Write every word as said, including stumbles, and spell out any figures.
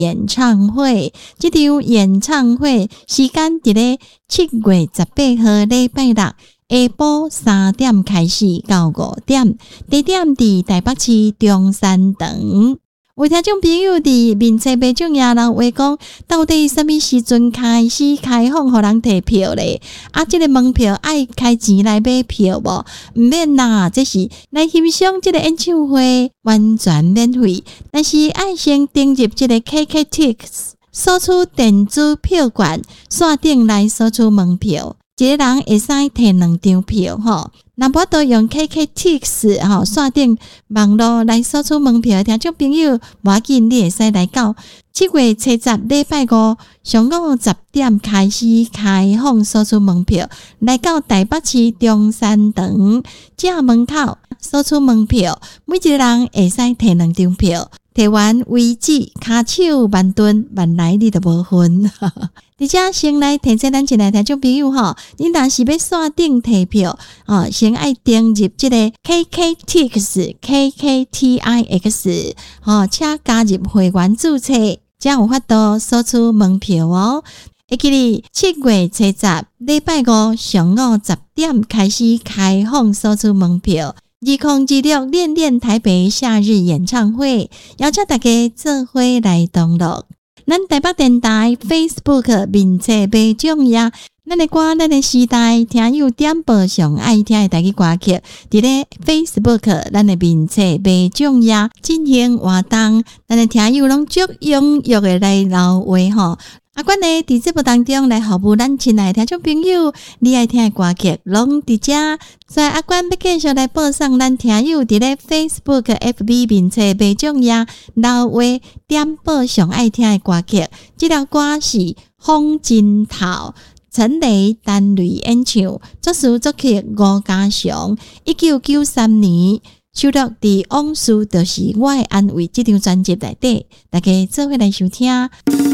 演唱会。这场演唱会时间伫咧七月十八号礼拜六下晡三点开始到五点，地点伫台北市中山堂。有听众朋友伫面册卖奖也人话讲，到底什么时阵开始开放互人摕票咧？啊，这个门票爱开钱来买票无？毋免啦，这是来欣赏这个演唱会完全免费，但是爱先登入这个 K K Tix 索取电子票券，线顶来索取门票。一个人会使摕两张票吼，若无都用 K K Tix 吼线顶网络来索取门票，听众朋友无要紧，你会使来到七月七十礼拜五上午十点开始开放索取门票，来到台北市中山堂正门口索取门票，每一个人会使摕两张票。摕完为止，骹手慢蹲，慢来你都无分。而且先来提醒咱一个听众朋友吼，你若是要线顶摕票哦，先爱登入这个 K K Tix K K T I X 哦，且加入会员注册，才有法度索取门票哦。会记哩七月七十礼拜五上午十点开始开放索取门票。二零二六练练台北夏日演唱会，邀请大家做伙来同乐。咱台北电台 Facebook 面册卖奖呀，咱的歌，咱的时代，听友点播上爱听的台语歌曲，伫咧 Facebook 咱的面册卖奖呀进行活动，咱的听友拢足踊跃的来留话吼。啊，阮呢伫节目当中来服务咱亲爱的听众朋友，你爱听的歌曲拢伫遮。所以啊，阮要继续来播送咱听友伫咧 Facebook F B 面册卖奖呀留话点播上爱听的歌曲。这条歌是《风金头》，陈雷单雷演唱，作词作曲吴家祥，一九九三年收录伫《往事就是我的安慰》这张专辑内底，大家做伙来收听。